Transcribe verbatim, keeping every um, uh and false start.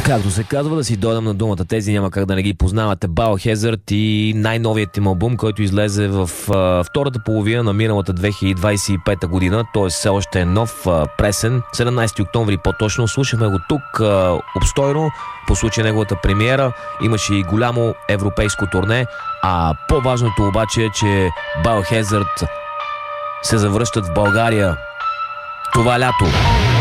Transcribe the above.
Както се казва, да си дойдем на думата. Тези няма как да не ги познавате. Biohazard и най-новият им албум, който излезе в а, втората половина на миналата две хиляди двадесет и пета година. Той все още е нов, а, пресен. седемнадесети октомври по-точно. Слушахме го тук а, обстойно. По случай неговата премиера имаше и голямо европейско турне. А по-важното обаче е, че Biohazard се завръщат в България това лято.